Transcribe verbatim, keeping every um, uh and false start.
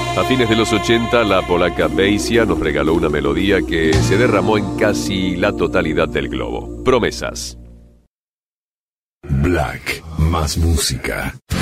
A fines de los ochenta, la polaca Beisia nos regaló una melodía que se derramó en casi la totalidad del globo. Promesas. Black, más música.